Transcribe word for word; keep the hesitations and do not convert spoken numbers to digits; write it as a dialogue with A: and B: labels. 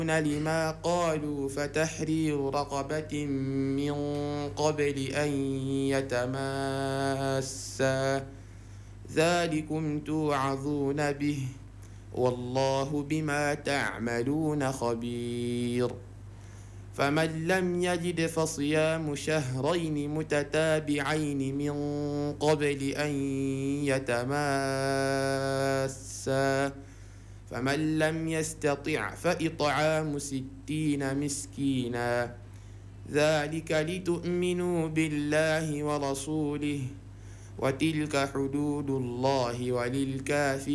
A: لما قالوا فتحرير رقبة من قبل أن يتماسا ذلكم توعظون به والله بما تعملون خبير. فمن لم يجد فصيام شهرين متتابعين من قبل أن يتماسا فمن لم يستطع فإطعام ستين مسكينا ذلك لتؤمنوا بالله ورسوله وتلك حدود الله وللكافرين